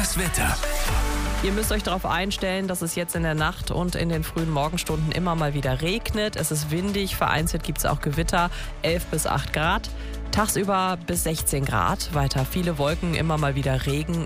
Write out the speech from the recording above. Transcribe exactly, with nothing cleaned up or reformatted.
Das Wetter. Ihr müsst euch darauf einstellen, dass es jetzt in der Nacht und in den frühen Morgenstunden immer mal wieder regnet. Es ist windig, vereinzelt gibt es auch Gewitter, elf bis acht Grad. Tagsüber bis sechzehn Grad, weiter viele Wolken, immer mal wieder Regen.